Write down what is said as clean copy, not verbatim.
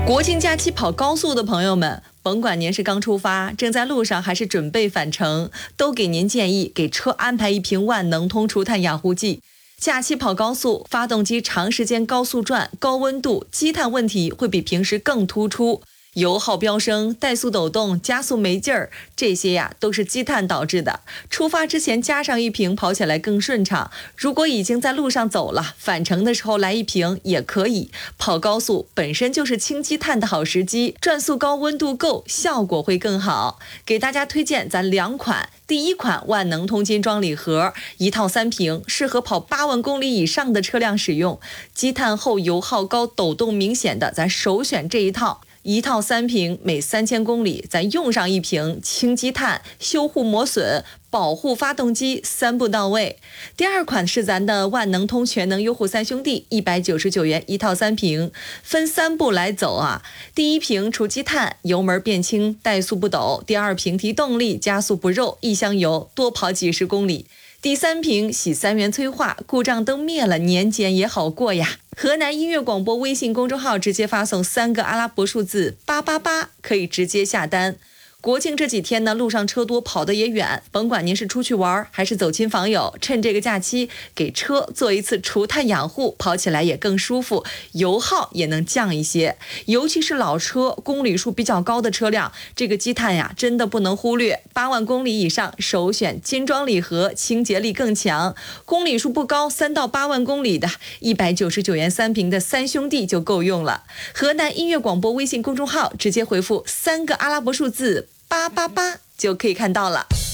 国庆假期跑高速的朋友们，甭管您是刚出发、正在路上，还是准备返程，都给您建议给车安排一瓶万能通除碳养护剂。假期跑高速，发动机长时间高速转、高温度，积碳问题会比平时更突出。油耗飙升、怠速抖动、加速没劲儿，这些呀都是积碳导致的。出发之前加上一瓶，跑起来更顺畅。如果已经在路上走了，返程的时候来一瓶也可以。跑高速本身就是清积碳的好时机，转速高、温度够，效果会更好。给大家推荐咱2款。第一款万能通金装礼盒，1套3瓶，适合跑8万公里以上的车辆使用。积碳后油耗高、抖动明显的，咱首选这一套。1套3瓶，每3000公里咱用上1瓶，清积碳、修护磨损、保护发动机3步到位。第二款是咱的万能通全能优护3兄弟，199元1套3瓶，分3步来走啊。第一瓶除积碳，油门变轻，怠速不抖；第二瓶提动力，加速不肉，一箱油多跑几十公里。第3瓶洗3元催化，故障灯灭了，年检也好过呀。河南音乐广播微信公众号直接发送3个阿拉伯数字888，可以直接下单。国庆这几天呢，路上车多，跑得也远，甭管您是出去玩还是走亲访友，趁这个假期给车做一次除碳养护，跑起来也更舒服，油耗也能降一些。尤其是老车、公里数比较高的车辆，这个积碳呀真的不能忽略。8万公里以上首选金装礼盒，清洁力更强。公里数不高，3到8万公里的199元3瓶的3兄弟就够用了。河南音乐广播微信公众号直接回复3个阿拉伯数字888就可以看到了。